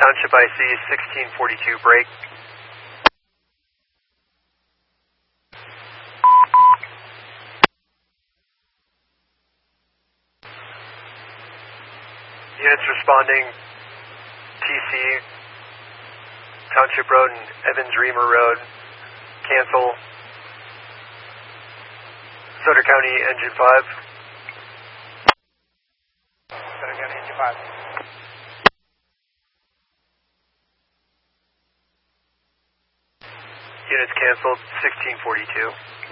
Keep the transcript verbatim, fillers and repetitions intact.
Township I C, sixteen forty-two, break. Units responding, T C, Township Road and Evans-Reamer Road, cancel. Sutter County, engine five. Sutter County, engine five. Units canceled, sixteen forty-two.